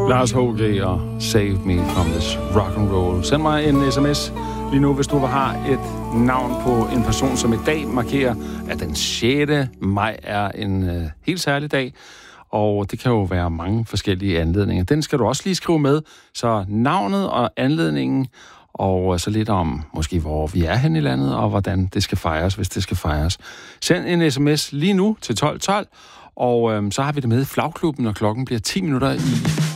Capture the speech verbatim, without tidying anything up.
Lars H G og Save Me From This Rock and Roll. Send mig en sms lige nu, hvis du har et navn på en person, som i dag markerer, at den sjette maj er en øh, helt særlig dag. Og det kan jo være mange forskellige anledninger. Den skal du også lige skrive med. Så navnet og anledningen, og så lidt om måske hvor vi er hen i landet, og hvordan det skal fejres, hvis det skal fejres. Send en sms lige nu til tolv tolv, og øh, så har vi det med i Flagklubben, når klokken bliver ti minutter i